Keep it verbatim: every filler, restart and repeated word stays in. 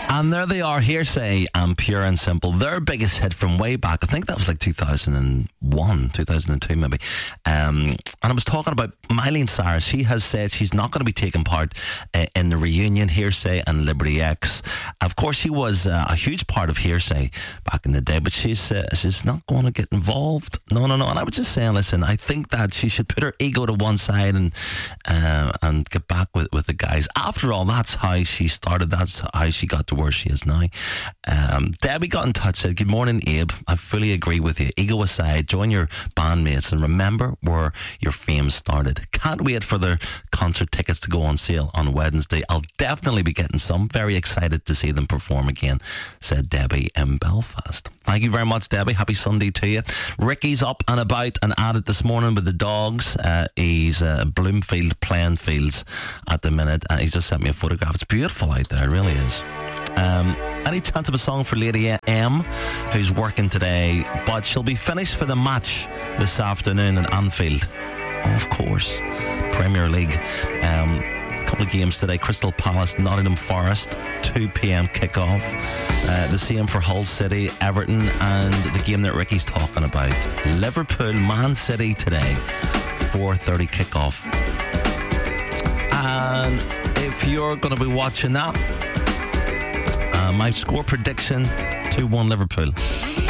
And there they are, Hearsay and Pure and Simple. Their biggest hit from way back, I think that was like two thousand one, two thousand two maybe. Um, and I was talking about Miley Cyrus. She has said she's not going to be taking part uh, in the reunion, Hearsay and Liberty X. Of course, she was uh, a huge part of Hearsay back in the day, but she's, uh, she's not going to get involved. No, no, no. And I was just saying, listen, I think that she should put her ego to one side and uh, and get back with, with the guys. After all, that's how she started. That's how she got to where she is now. Um, Debbie got in touch, said, good morning, Abe. I fully agree with you. Ego aside, join your bandmates and remember where your fame started. Can't wait for their concert tickets to go on sale on Wednesday. I'll definitely be getting some. Very excited to see them perform again, said Debbie in Belfast. Thank you very much, Debbie. Happy Sunday to you. Ricky's up and about and at it this morning with the dogs. Uh, he's uh, Bloomfield playing fields at the minute. Uh, he's just sent me a photograph. It's beautiful out there, it really is. Um, any chance of a song for Lady M, who's working today, but she'll be finished for the match this afternoon in Anfield. Oh, of course. Premier League. Um, a couple of games today. Crystal Palace, Nottingham Forest, two p.m. kickoff. Uh, the same for Hull City, Everton, and the game that Ricky's talking about, Liverpool, Man City today, four thirty kickoff. And if you're going to be watching that, Uh, my score prediction, two one Liverpool.